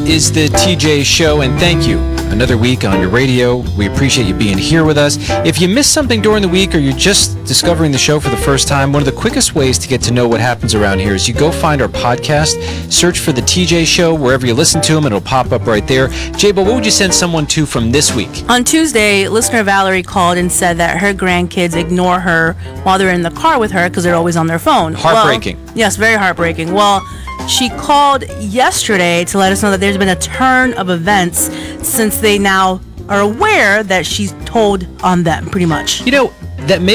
is the TJ Show, and thank you. Another week on your radio. We appreciate you being here with us. If you missed something during the week or you're just discovering the show for the first time, one of the quickest ways to get to know what happens around here is you go find our podcast, search for the TJ Show wherever you listen to them, and it'll pop up right there. Jabo, what would you send someone to from this week? On Tuesday, listener Valerie called and said that her grandkids ignore her while they're in the car with her because they're always on their phone. Heartbreaking. Well, yes, very heartbreaking. Well, she called yesterday to let us know that there's been a turn of events since they now are aware that she's told on them, pretty much. You know, that may